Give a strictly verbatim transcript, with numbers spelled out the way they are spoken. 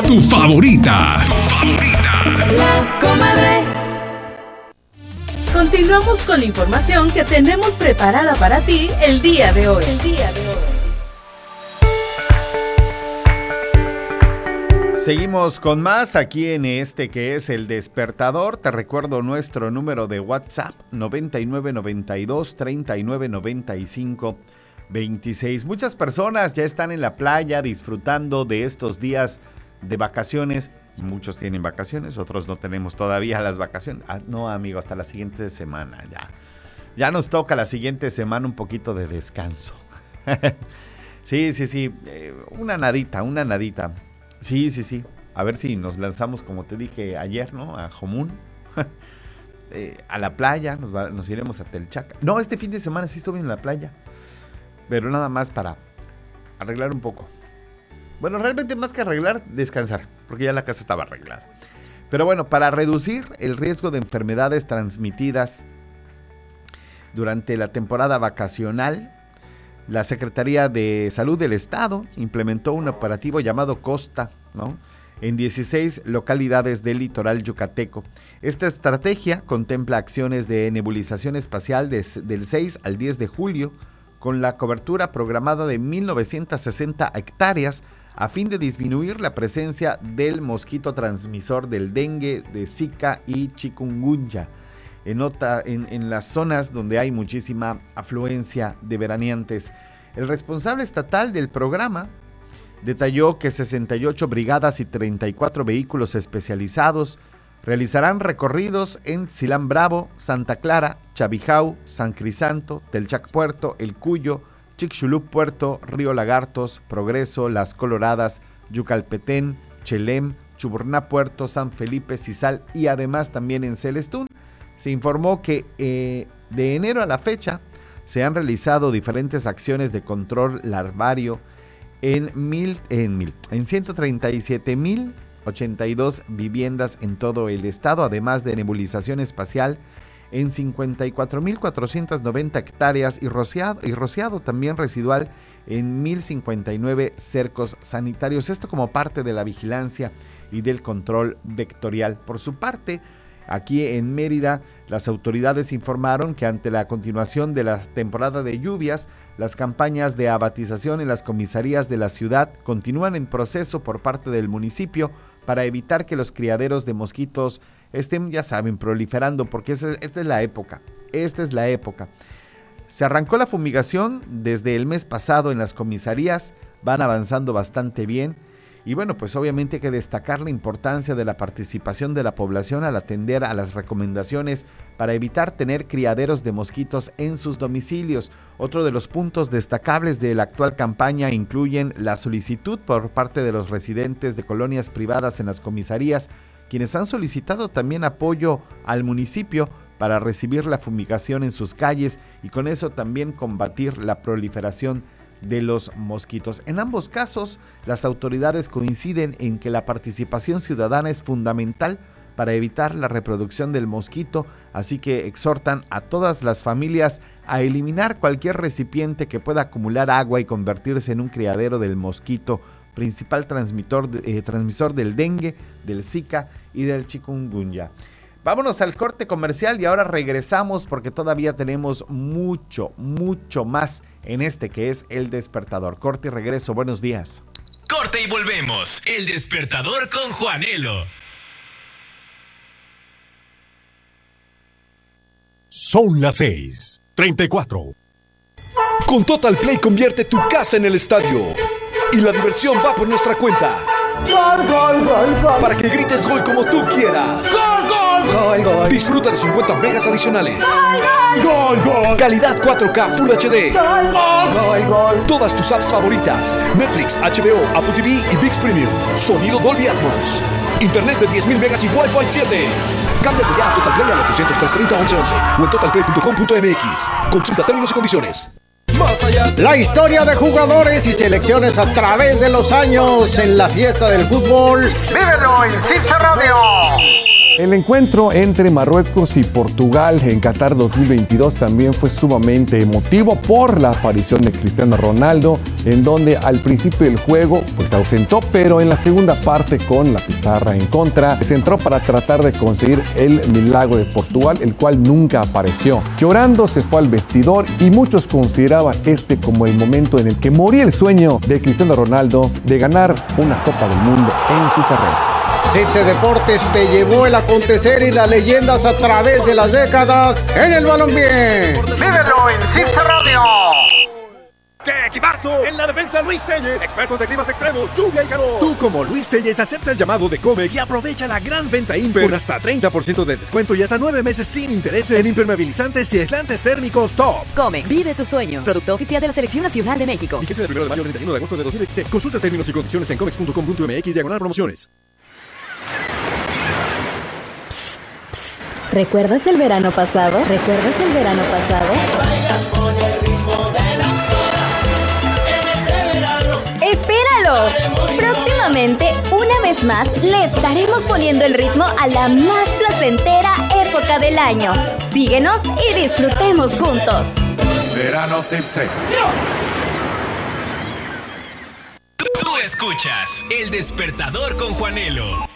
Tu favorita. Tu favorita. La Comadre. Continuamos con la información que tenemos preparada para ti el día de hoy. El día de hoy. Seguimos con más aquí en este que es El Despertador. Te recuerdo nuestro número de WhatsApp noventa y nueve noventa y dos treinta y nueve noventa y cinco veintiséis. Muchas personas ya están en la playa disfrutando de estos días de vacaciones. Muchos tienen vacaciones, otros no tenemos todavía las vacaciones. Ah, no, amigo, hasta la siguiente semana ya. Ya nos toca la siguiente semana un poquito de descanso. Sí, sí, sí, eh, una nadita, una nadita. Sí, sí, sí. A ver si nos lanzamos, como te dije ayer, ¿no? A Jomún. eh, a la playa, nos, va, nos iremos a Telchaca. No, este fin de semana sí estuve en la playa. Pero nada más para arreglar un poco. Bueno, realmente más que arreglar, descansar. Porque ya la casa estaba arreglada. Pero bueno, para reducir el riesgo de enfermedades transmitidas durante la temporada vacacional, la Secretaría de Salud del Estado implementó un operativo llamado Costa, ¿no?, en dieciséis localidades del litoral yucateco. Esta estrategia contempla acciones de nebulización espacial de, del seis al diez de julio, con la cobertura programada de mil novecientas sesenta hectáreas, a fin de disminuir la presencia del mosquito transmisor del dengue, de Zika y chikungunya. En, otra, en, en las zonas donde hay muchísima afluencia de veraneantes. El responsable estatal del programa detalló que sesenta y ocho brigadas y treinta y cuatro vehículos especializados realizarán recorridos en Silán Bravo, Santa Clara, Chavijau, San Crisanto, Telchac Puerto, El Cuyo, Chicxulub Puerto, Río Lagartos, Progreso, Las Coloradas, Yucalpetén, Chelem, Chuburná Puerto, San Felipe, Cizal y además también en Celestún. Se informó que eh, de enero a la fecha se han realizado diferentes acciones de control larvario en, mil, en, mil, en ciento treinta y siete mil ochenta y dos viviendas en todo el estado, además de nebulización espacial en cincuenta y cuatro mil cuatrocientas noventa hectáreas y rociado, y rociado también residual en mil cincuenta y nueve cercos sanitarios. Esto como parte de la vigilancia y del control vectorial. Por su parte, aquí en Mérida, las autoridades informaron que ante la continuación de la temporada de lluvias, las campañas de abatización en las comisarías de la ciudad continúan en proceso por parte del municipio para evitar que los criaderos de mosquitos estén, ya saben, proliferando, porque esta, esta es la época, esta es la época. Se arrancó la fumigación desde el mes pasado en las comisarías, van avanzando bastante bien. Y bueno, pues obviamente hay que destacar la importancia de la participación de la población al atender a las recomendaciones para evitar tener criaderos de mosquitos en sus domicilios. Otro de los puntos destacables de la actual campaña incluyen la solicitud por parte de los residentes de colonias privadas en las comisarías, quienes han solicitado también apoyo al municipio para recibir la fumigación en sus calles y con eso también combatir la proliferación de los mosquitos. En ambos casos, las autoridades coinciden en que la participación ciudadana es fundamental para evitar la reproducción del mosquito, así que exhortan a todas las familias a eliminar cualquier recipiente que pueda acumular agua y convertirse en un criadero del mosquito, principal transmisor, eh, transmisor del dengue, del Zika y del chikungunya. Vámonos al corte comercial y ahora regresamos porque todavía tenemos mucho, mucho más en este que es El Despertador. Corte y regreso, buenos días. Corte y volvemos. El Despertador con Juanelo. Son las seis treinta y cuatro. Con Total Play convierte tu casa en el estadio y la diversión va por nuestra cuenta. Gol, gol, gol, gol. Para que grites gol como tú quieras. Gol, gol, gol, gol. Disfruta de cincuenta megas adicionales. Gol, gol, gol. Calidad cuatro K Full H D. Gol, gol, gol, gol. Todas tus apps favoritas: Netflix, H B O, Apple T V y ViX Premium. Sonido Dolby Atmos. Internet de diez mil megas y Wi-Fi siete. Cámbiate ya a Total Play al ochocientos, trescientos treinta, once once o en total play punto com punto m x. Consulta términos y condiciones. Más allá. La historia de jugadores y selecciones a través de los años en la fiesta del fútbol. Vívelo en Cinza Radio. El encuentro entre Marruecos y Portugal en Qatar dos mil veintidós también fue sumamente emotivo por la aparición de Cristiano Ronaldo, en donde al principio del juego pues se ausentó, pero en la segunda parte con la pizarra en contra se entró para tratar de conseguir el milagro de Portugal, el cual nunca apareció. Llorando se fue al vestidor y muchos consideraban este como el momento en el que moría el sueño de Cristiano Ronaldo de ganar una Copa del Mundo en su carrera. Cipse Deportes te llevó el acontecer y las leyendas a través de las décadas en el balompié. Vívelo en Cipse Radio. ¡Qué equipazo! En la defensa Luis Telles, expertos de climas extremos, lluvia y calor. Tú como Luis Telles acepta el llamado de Comex y aprovecha la gran venta Imper con hasta treinta por ciento de descuento y hasta nueve meses sin intereses en impermeabilizantes y aislantes térmicos top. Comex, vive tus sueños. Producto oficial de la Selección Nacional de México. Fíjese del primero de mayo al treinta y uno de agosto de dos mil veintiséis. Consulta términos y condiciones en comex punto com punto m x diagonal promociones. ¿Recuerdas el verano pasado? ¿Recuerdas el verano pasado? ¡Espéralo! Próximamente, una vez más, le estaremos poniendo el ritmo a la más placentera época del año. Síguenos y disfrutemos juntos. Verano Cipse. Tú escuchas El Despertador con Juanelo.